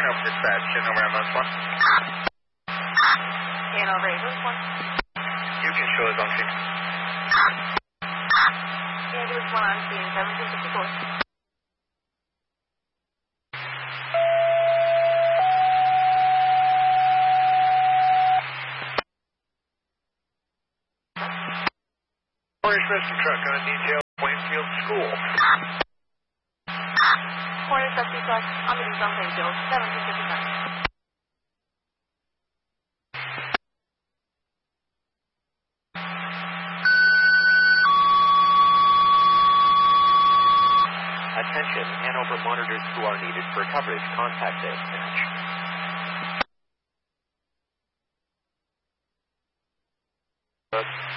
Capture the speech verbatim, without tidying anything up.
Hanover dispatch, Hanover ambulance one. Hanover ambulance one. You can show us on scene. Ambulance one on scene, seventeen fifty-four. Orange rescue truck on detail, Plainfield School. Orange rescue truck on the East on Plainfield, seventeen fifty-nine. Attention, Hanover monitors who are needed for coverage, contact dispatch. Uh,